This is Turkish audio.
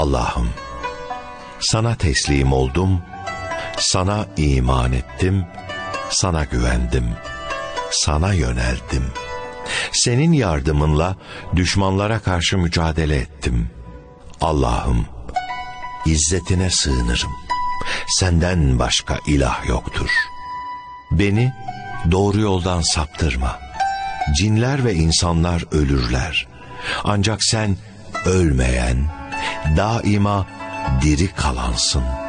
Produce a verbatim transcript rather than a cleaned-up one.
Allah'ım, sana teslim oldum, sana iman ettim, sana güvendim, sana yöneldim. Senin yardımınla düşmanlara karşı mücadele ettim. Allah'ım, İzzetine sığınırım. Senden başka ilah yoktur. Beni doğru yoldan saptırma. Cinler ve insanlar ölürler. Ancak sen ölmeyen, daima diri kalansın.